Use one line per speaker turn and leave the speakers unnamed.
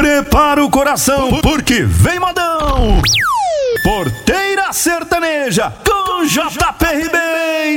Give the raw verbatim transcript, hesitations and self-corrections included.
Prepara o coração, porque vem modão! Porteira Sertaneja com J P R B.